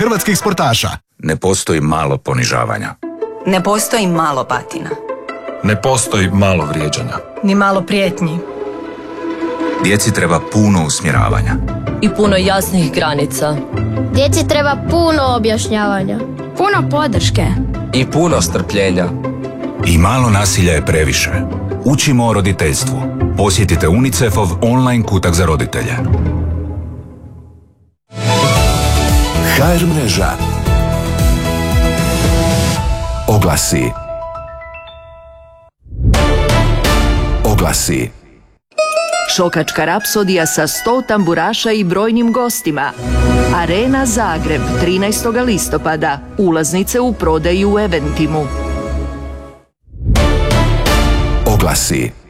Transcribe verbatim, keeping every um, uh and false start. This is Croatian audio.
hrvatskih sportaša. Ne postoji malo ponižavanja. Ne postoji malo batina. Ne postoji malo vrijeđanja. Ni malo prijetnji. Djeci treba puno usmjeravanja. I puno jasnih granica. Djeci treba puno objašnjavanja. Puno podrške. I puno strpljenja. I malo nasilja je previše. Učimo o roditeljstvu. Posjetite UNICEF-ov online kutak za roditelje. ha er mreža. Oglasi. Oglasi. Šokačka rapsodija sa sto tamburaša i brojnim gostima. Arena Zagreb, trinaestog listopada. Ulaznice u prodaju u Eventimu. Oglasi.